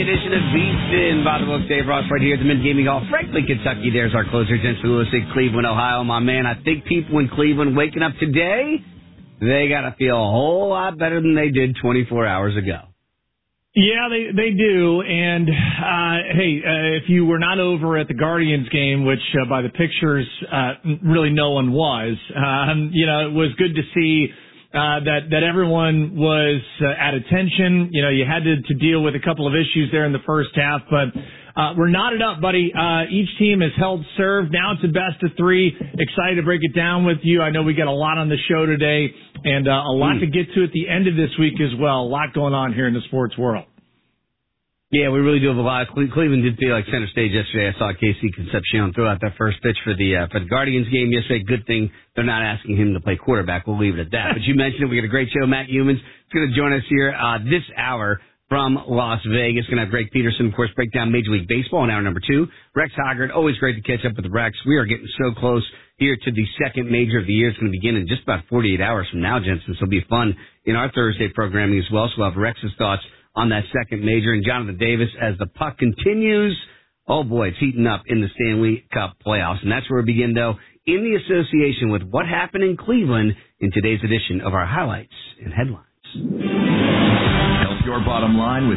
edition of Beastin' by the Books. Dave Ross right here at the Mint Gaming Hall, Franklin, Kentucky. There's our closer, Jensen Lewis in Cleveland, Ohio. My man, I think people in Cleveland waking up today, they got to feel a whole lot better than they did 24 hours ago. Yeah, they do. And, if you were not over at the Guardians game, which by the pictures, really no one was, it was good to see that everyone was at attention. You know, you had to deal with a couple of issues there in the first half, but we're knotted up, buddy. Each team has held serve. Now it's a best of three. Excited to break it down with you. I know we got a lot on the show today and a lot to get to at the end of this week as well. A lot going on here in the sports world. Yeah, we really do have a lot. Cleveland did feel like center stage yesterday. I saw Casey Concepcion throw out that first pitch for the Guardians game yesterday. Good thing they're not asking him to play quarterback. We'll leave it at that. But you mentioned it. We got a great show. Matt Humans is going to join us here this hour from Las Vegas. Going to have Greg Peterson, of course, break down Major League Baseball in hour number 2. Rex Hoggard, always great to catch up with Rex. We are getting so close here to the second major of the year. It's going to begin in just about 48 hours from now, Jensen. So it'll be fun in our Thursday programming as well. So we'll have Rex's thoughts on that second major. And Jonathan Davis, as the puck continues, oh boy, it's heating up in the Stanley Cup playoffs. And that's where we begin, though, in the association with what happened in Cleveland in today's edition of our highlights and headlines. Help your bottom line with